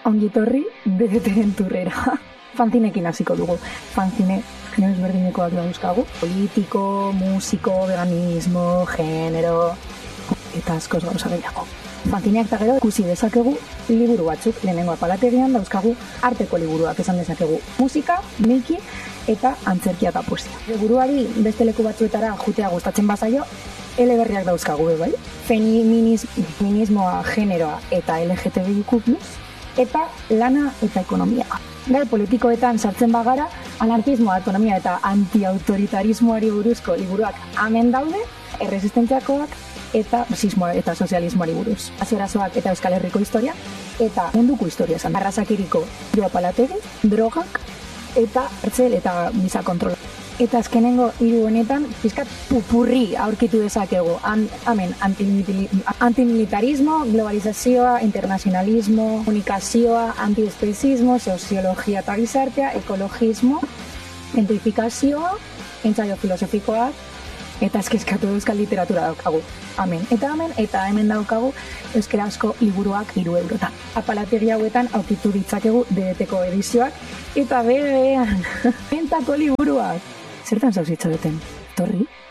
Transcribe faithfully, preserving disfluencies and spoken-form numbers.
Ongitorri bedeteren turrera. Fanzinekin hasiko dugu. Fanzine genero ezberdinekoak dauzkagu. Politiko, musiko, veganismo, genero, eta askoz gauza gehiago. Fanzineak eta gero ikusi dezakegu liburu batzuk. Lehenengo apalategian dauzkagu arteko liburuak esan dezakegu. Musika, miki eta antzerkia eta poesia. Liburuari beste leku batzuetara jutea gustatzen bazaio, eleberriak dauzkagu, bai? Feminismoa, generoa eta L G T B I Q plus, eta lana eta ekonomia. Gai politikoetan sartzen bagara, anarkismoa, autonomia eta antiautoritarismoari buruzko liburuak hemen daude, erresistentziakoak eta fasismoa eta sozialismoari buruz. Aziorazoak eta Euskal Herriko historia eta munduko historia esan. Arrasakiriko Apalategi, drogak eta hartzel eta giza kontrola. Eta azkenengo hiru honetan, pizkat pupurri aurkitu dezakegu. Hemen, antimilitarismo, globalizazioa, internazionalismo, komunikazioa, antiespezismo, soziologia eta gizartea, ekologismo, gentrifikazioa, entzaio filosofikoak, eta eskeskatu euskal literatura daukagu. Hemen, eta hemen, eta hemen daukagu euskarazko liburuak hiru eurotan. Apalategi hauetan aurkitu ditzakegu D D T-ko edizioak, eta berean, entako liburuak. Zertan zauzitza duten? Torri?